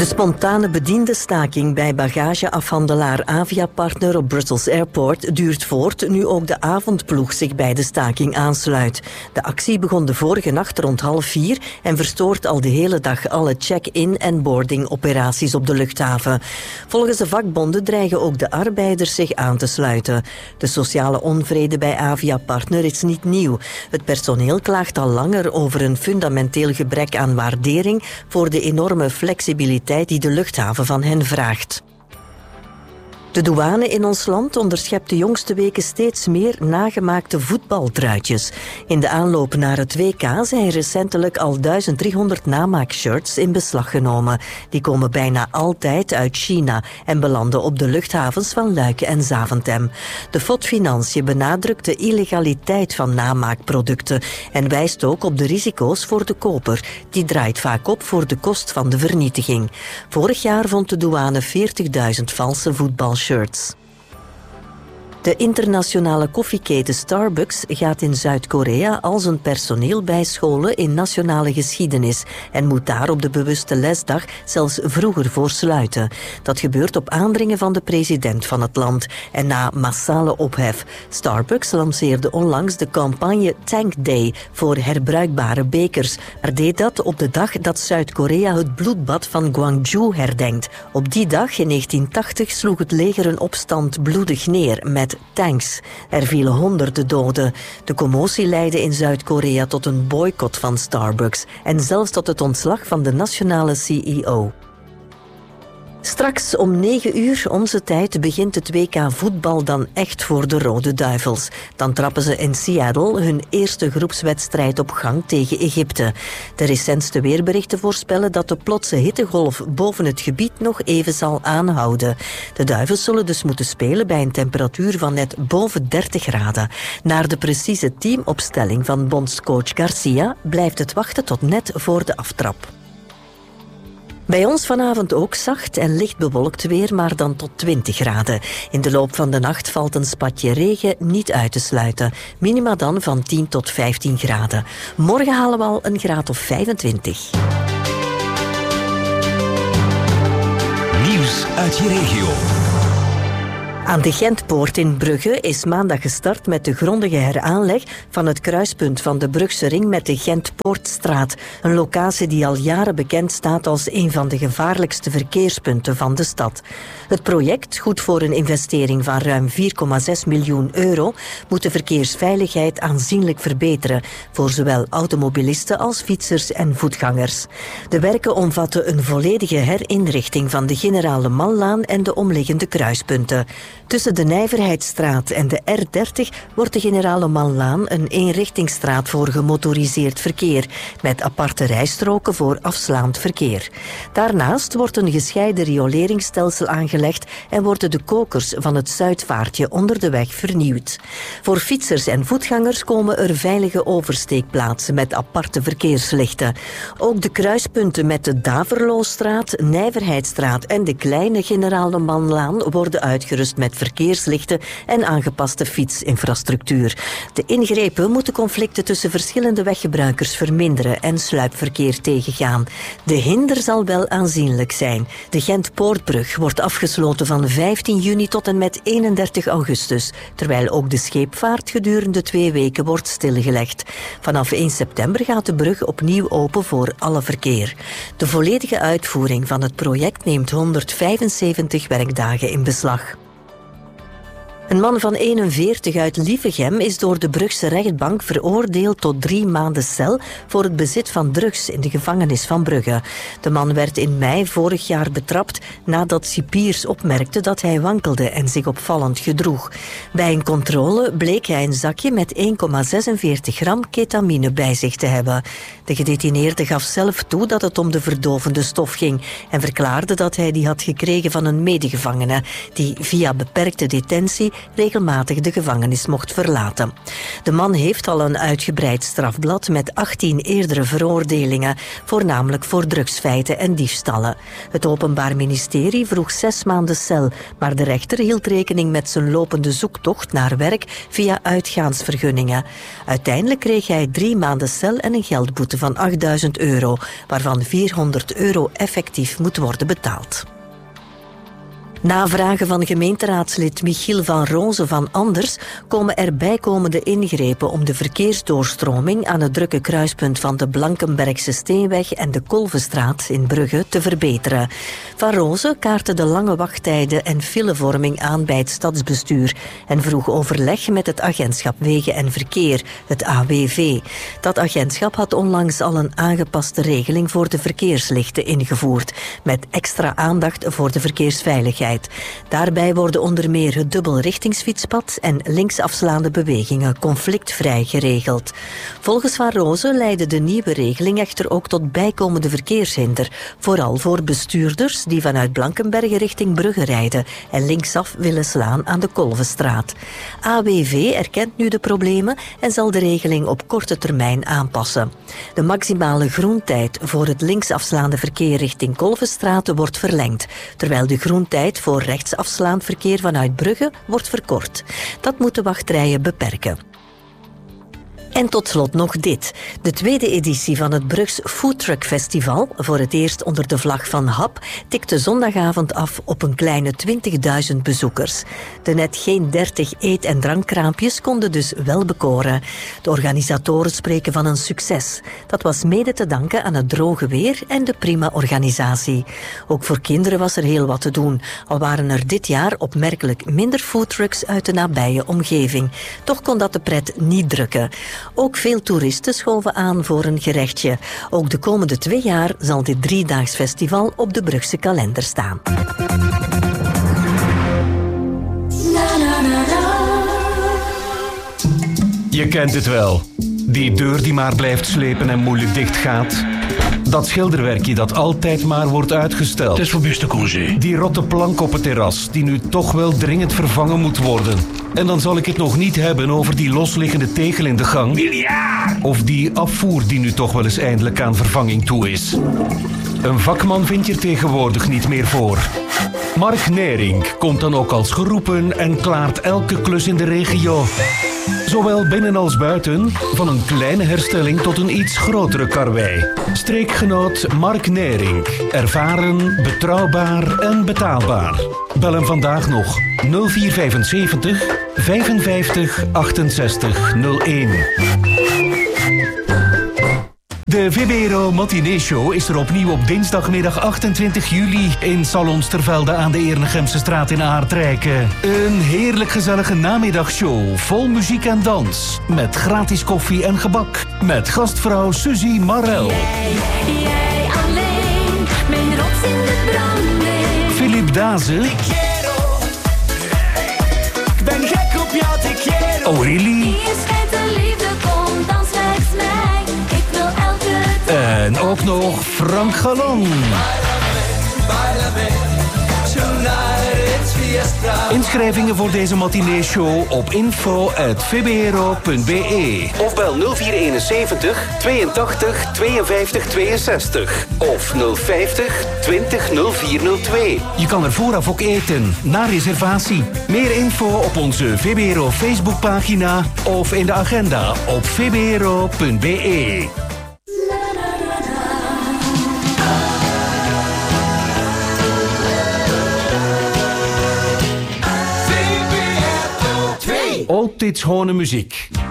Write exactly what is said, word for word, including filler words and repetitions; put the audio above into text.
De spontane bediendenstaking bij bagageafhandelaar Aviapartner op Brussels Airport duurt voort, nu ook de avondploeg zich bij de staking aansluit. De actie begon de vorige nacht rond half vier en verstoort al de hele dag alle check-in- en boarding-operaties op de luchthaven. Volgens de vakbonden dreigen ook de arbeiders zich aan te sluiten. De sociale onvrede bij Aviapartner is niet nieuw. Het personeel klaagt al langer over een fundamenteel gebrek aan waardering voor de enorme flexibiliteit die de luchthaven van hen vraagt. De douane in ons land onderschept de jongste weken steeds meer nagemaakte voetbaltruitjes. In de aanloop naar het W K zijn recentelijk al duizend driehonderd namaakshirts in beslag genomen. Die komen bijna altijd uit China en belanden op de luchthavens van Luik en Zaventem. De F O D Financiën benadrukt de illegaliteit van namaakproducten en wijst ook op de risico's voor de koper. Die draait vaak op voor de kost van de vernietiging. Vorig jaar vond de douane veertigduizend valse voetbalshirts. Shirts. De internationale koffieketen Starbucks gaat in Zuid-Korea al zijn personeel bijscholen in nationale geschiedenis en moet daar op de bewuste lesdag zelfs vroeger voor sluiten. Dat gebeurt op aandringen van de president van het land en na massale ophef. Starbucks lanceerde onlangs de campagne Tank Day voor herbruikbare bekers, maar deed dat op de dag dat Zuid-Korea het bloedbad van Gwangju herdenkt. Op die dag in negentien tachtig sloeg het leger een opstand bloedig neer met tanks. Er vielen honderden doden. De commotie leidde in Zuid-Korea tot een boycott van Starbucks en zelfs tot het ontslag van de nationale C E O. Straks om negen uur onze tijd begint het W K voetbal dan echt voor de Rode Duivels. Dan trappen ze in Seattle hun eerste groepswedstrijd op gang tegen Egypte. De recentste weerberichten voorspellen dat de plotse hittegolf boven het gebied nog even zal aanhouden. De Duivels zullen dus moeten spelen bij een temperatuur van net boven dertig graden. Naar de precieze teamopstelling van bondscoach Garcia blijft het wachten tot net voor de aftrap. Bij ons vanavond ook zacht en licht bewolkt weer, maar dan tot twintig graden. In de loop van de nacht valt een spatje regen niet uit te sluiten. Minima dan van tien tot vijftien graden. Morgen halen we al een graad of vijfentwintig. Nieuws uit je regio. Aan de Gentpoort in Brugge is maandag gestart met de grondige heraanleg van het kruispunt van de Brugse ring met de Gentpoortstraat. Een locatie die al jaren bekend staat als een van de gevaarlijkste verkeerspunten van de stad. Het project, goed voor een investering van ruim vier komma zes miljoen euro, moet de verkeersveiligheid aanzienlijk verbeteren voor zowel automobilisten als fietsers en voetgangers. De werken omvatten een volledige herinrichting van de Generale Mallaan en de omliggende kruispunten. Tussen de Nijverheidsstraat en de R dertig wordt de Generale Mallaan een eenrichtingsstraat voor gemotoriseerd verkeer, met aparte rijstroken voor afslaand verkeer. Daarnaast wordt een gescheiden rioleringsstelsel aangelegd en worden de kokers van het Zuidvaartje onder de weg vernieuwd. Voor fietsers en voetgangers komen er veilige oversteekplaatsen met aparte verkeerslichten. Ook de kruispunten met de Daverloostraat, Nijverheidsstraat en de kleine Generale Mallaan worden uitgerust met verkeerslichten en aangepaste fietsinfrastructuur. De ingrepen moeten conflicten tussen verschillende weggebruikers verminderen en sluipverkeer tegengaan. De hinder zal wel aanzienlijk zijn. De Gentpoortbrug wordt afgesloten van vijftien juni tot en met eenendertig augustus, terwijl ook de scheepvaart gedurende twee weken wordt stilgelegd. Vanaf één september gaat de brug opnieuw open voor alle verkeer. De volledige uitvoering van het project neemt honderdvijfenzeventig werkdagen in beslag. Een man van eenenveertig uit Lievegem is door de Brugse rechtbank veroordeeld tot drie maanden cel voor het bezit van drugs in de gevangenis van Brugge. De man werd in mei vorig jaar betrapt nadat cipiers opmerkten dat hij wankelde en zich opvallend gedroeg. Bij een controle bleek hij een zakje met één komma zesenveertig gram ketamine bij zich te hebben. De gedetineerde gaf zelf toe dat het om de verdovende stof ging en verklaarde dat hij die had gekregen van een medegevangene die via beperkte detentie regelmatig de gevangenis mocht verlaten. De man heeft al een uitgebreid strafblad met achttien eerdere veroordelingen, voornamelijk voor drugsfeiten en diefstallen. Het Openbaar Ministerie vroeg zes maanden cel, maar de rechter hield rekening met zijn lopende zoektocht naar werk via uitgaansvergunningen. Uiteindelijk kreeg hij drie maanden cel en een geldboete van achtduizend euro, waarvan vierhonderd euro effectief moet worden betaald. Na vragen van gemeenteraadslid Michiel van Rozen van Anders komen er bijkomende ingrepen om de verkeersdoorstroming aan het drukke kruispunt van de Blankenbergse Steenweg en de Kolvestraat in Brugge te verbeteren. Van Rozen kaartte de lange wachttijden en filevorming aan bij het stadsbestuur en vroeg overleg met het agentschap Wegen en Verkeer, het A W V. Dat agentschap had onlangs al een aangepaste regeling voor de verkeerslichten ingevoerd, met extra aandacht voor de verkeersveiligheid. Daarbij worden onder meer het dubbelrichtingsfietspad en linksafslaande bewegingen conflictvrij geregeld. Volgens Van Rozen leidde de nieuwe regeling echter ook tot bijkomende verkeershinder, vooral voor bestuurders die vanuit Blankenberge richting Brugge rijden en linksaf willen slaan aan de Kolvestraat. A W V erkent nu de problemen en zal de regeling op korte termijn aanpassen. De maximale groentijd voor het linksafslaande verkeer richting Kolvestraat wordt verlengd, terwijl de groentijd voor rechtsafslaand verkeer vanuit Brugge wordt verkort. Dat moet de wachtrijen beperken. En tot slot nog dit. De tweede editie van het Brugs Foodtruck Festival, voor het eerst onder de vlag van H A P, tikte zondagavond af op een kleine twintigduizend bezoekers. De net geen dertig eet- en drankkraampjes konden dus wel bekoren. De organisatoren spreken van een succes. Dat was mede te danken aan het droge weer en de prima organisatie. Ook voor kinderen was er heel wat te doen, al waren er dit jaar opmerkelijk minder foodtrucks uit de nabije omgeving. Toch kon dat de pret niet drukken. Ook veel toeristen schoven aan voor een gerechtje. Ook de komende twee jaar zal dit driedaags festival op de Brugse kalender staan. Je kent het wel. Die deur die maar blijft slepen en moeilijk dicht gaat. Dat schilderwerkje dat altijd maar wordt uitgesteld. Het is voor beste congé. Die rotte plank op het terras die nu toch wel dringend vervangen moet worden. En dan zal ik het nog niet hebben over die losliggende tegel in de gang. Miljard! Of die afvoer die nu toch wel eens eindelijk aan vervanging toe is. Een vakman vind je er tegenwoordig niet meer voor. Mark Nering komt dan ook als geroepen en klaart elke klus in de regio. Zowel binnen als buiten, van een kleine herstelling tot een iets grotere karwei. Streekgenoot Mark Nering. Ervaren, betrouwbaar en betaalbaar. Bel hem vandaag nog nul vier vijfenzeventig vijfenvijftig achtenzestig nul één. De V B R O Matinee Show is er opnieuw op dinsdagmiddag achtentwintig juli in Salon Stervelde aan de Eernegemse straat in Aardrijken. Een heerlijk gezellige namiddagshow vol muziek en dans. Met gratis koffie en gebak. Met gastvrouw Suzy Marel. Jij, jij alleen, mijn rots in de branding. Philip Dazen. Ik ben gek op jou, te quiero. Aurélie. Hier schijnt de liefde, kom dans langs mij. Ik wil elke dag. En ook nog Frank Galon. Inschrijvingen voor deze matinee-show op info at v b r o punt b e of bel nul vier eenenzeventig tweeëntachtig tweeënvijftig tweeënzestig of nul vijftig twintig nul vier nul twee. Je kan er vooraf ook eten, na reservatie. Meer info op onze V B R O Facebookpagina of in de agenda op v b r o punt b e. Altijd schone muziek.